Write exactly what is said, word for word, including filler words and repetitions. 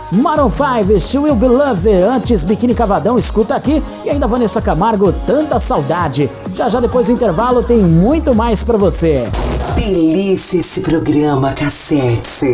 Maroon five, She Will Be Loved. Antes, Biquíni Cavadão, Escuta Aqui. E ainda Vanessa Camargo, Tanta Saudade. Já já depois do intervalo tem muito mais pra você. Delícia esse programa, Cassete.